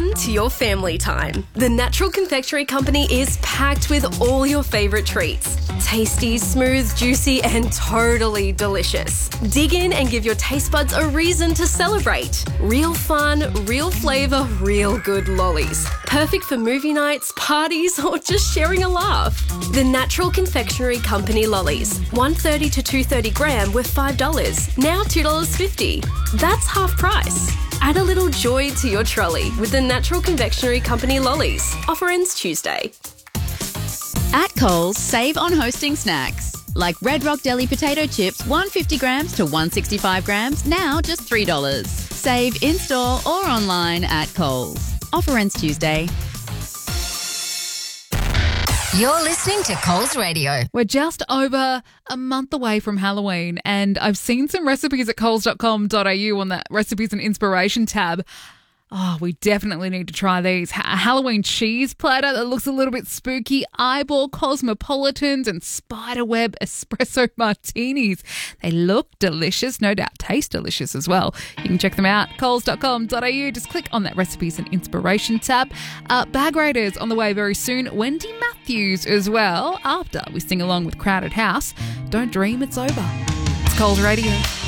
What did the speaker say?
Welcome to your family time. The Natural Confectionery Company is packed with all your favourite treats. Tasty, smooth, juicy and totally delicious. Dig in and give your taste buds a reason to celebrate. Real fun, real flavour, real good lollies. Perfect for movie nights, parties or just sharing a laugh. The Natural Confectionery Company lollies. 130 to 230 gram were $5. Now $2.50. That's half price. Add a little joy to your trolley with the Natural Confectionery Company lollies. Offer ends Tuesday. At Coles, save on hosting snacks. Like Red Rock Deli potato chips, 150 grams to 165 grams, now just $3. Save in-store or online at Coles. Offer ends Tuesday. You're listening to Coles Radio. We're just over a month away from Halloween, and I've seen some recipes at coles.com.au on that recipes and inspiration tab. Oh, we definitely need to try these. A Halloween cheese platter that looks a little bit spooky, eyeball cosmopolitans and spiderweb espresso martinis. They look delicious, no doubt taste delicious as well. You can check them out, coles.com.au. Just click on that recipes and inspiration tab. Bag Raiders on the way very soon. Wendy Matthews as well, after we sing along with Crowded House. Don't dream it's over. It's Coles Radio.